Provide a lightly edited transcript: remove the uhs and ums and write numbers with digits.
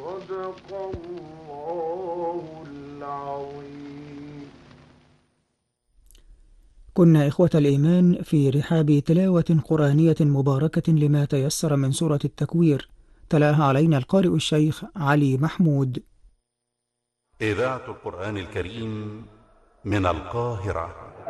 صدق الله العظيم. كنا إخوة الإيمان في رحاب تلاوة قرآنية مباركة لما تيسر من سورة التكوير، تلاها علينا القارئ الشيخ علي محمود. إذاعة القرآن الكريم من القاهرة.